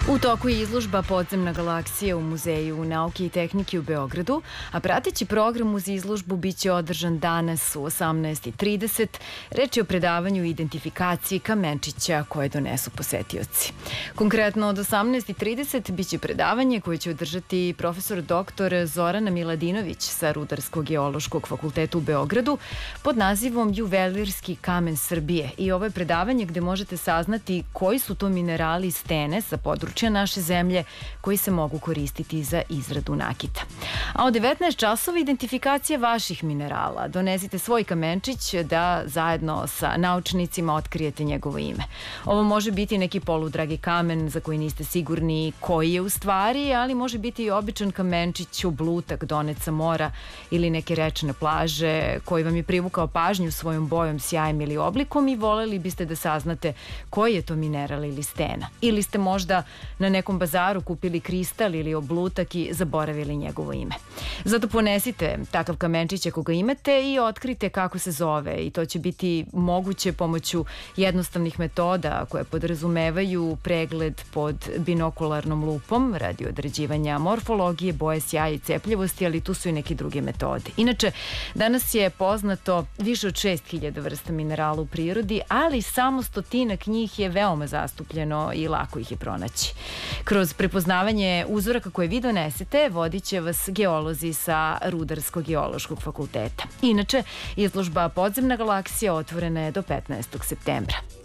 U toku je izložba Podzemna galaksija u Muzeju nauke i tehnike u Beogradu, a prateći program uz izložbu biće održan danas u 18:30. Reč je o predavanju i identifikaciji kamenčića koje donesu posetioci. Konkretno od 18:30 biće predavanje koje će održati profesor dr. Zorana Miladinović sa Rudarsko-geološkog fakulteta u Beogradu pod nazivom Juvelirski kamen Srbije. I ovo je predavanje gde možete saznati koji su to minerali i stene sa područja naše zemlje koji se mogu koristiti za izradu nakita. A od 19 časova identifikacija vaših minerala. Donesite svoj kamenčić da zajedno sa naučnicima otkrijete njegovo ime. Ovo može biti neki poludragi kamen za koji niste sigurni koji je u stvari, ali može biti i običan kamenčić, oblutak donet sa mora ili neke rečne plaže koji vam je privukao pažnju svojom bojom, sjajem ili oblikom i voleli biste da saznate koji je to mineral ili stena. Ili ste možda na nekom bazaru kupili kristal ili oblutak i zaboravili njegovo ime. Zato ponesite takav kamenčić ako ga imate i otkrite kako se zove, i to će biti moguće pomoću jednostavnih metoda koje podrazumevaju pregled pod binokularnom lupom radi određivanja morfologije, boje, sjaja i cepljivosti, ali tu su i neke druge metode. Inače, danas je poznato više od 6000 vrsta minerala u prirodi, ali samo 100 njih je veoma zastupljeno i lako ih je pronaći. Kroz prepoznavanje uzoraka koje vi donesete, vodit će vas geolozi sa Rudarsko-geološkog fakulteta. Inače, izložba Podzemna galaksija otvorena je do 15. septembra.